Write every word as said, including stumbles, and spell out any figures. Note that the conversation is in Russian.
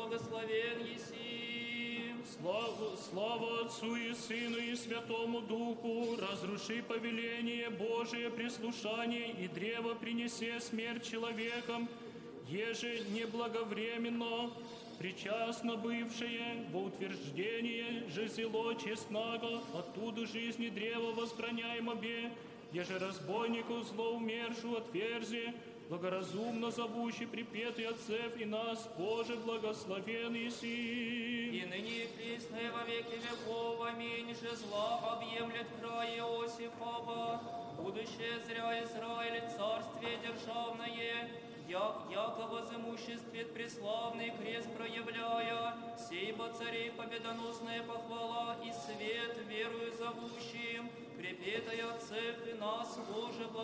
благословен еси. Слава, слава Отцу и Сыну и Святому Духу, разруши повеление Божие прислушание и древо принесе смерть человекам, еже неблаговременно, причастно бывшее во утверждение же зело честного, оттуда жизни древа возбраняем обе, еже разбойнику зло умершу отверзи, благоразумно зовущий припетый отцев и нас, Боже, благословен еси. И ныне и присно и во веки веков, аминь, же зла объемлет край Иосифова, будущее зря Израиль, царствие державное, як, яко возымуществует преславный крест проявляя, сейба царей победоносная похвала и свет верую зовущим, припетай отцев и нас, Боже, благословен.